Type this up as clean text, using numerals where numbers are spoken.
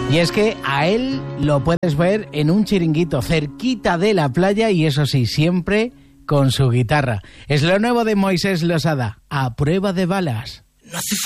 Y es que a él lo puedes ver en un chiringuito cerquita de la playa y eso sí, siempre con su guitarra. Es lo nuevo de Moisés Losada, A Prueba de Balas.